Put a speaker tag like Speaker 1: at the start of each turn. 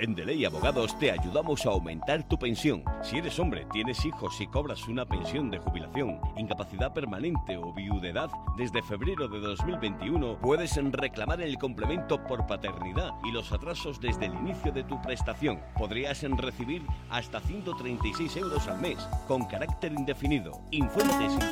Speaker 1: En Deley Abogados te ayudamos a aumentar tu pensión. Si eres hombre, tienes hijos y cobras una pensión de jubilación, incapacidad permanente o viudedad, desde febrero de 2021 puedes reclamar el complemento por paternidad y los atrasos desde el inicio de tu prestación. Podrías recibir hasta 136 euros al mes, con carácter indefinido. Infórmate sin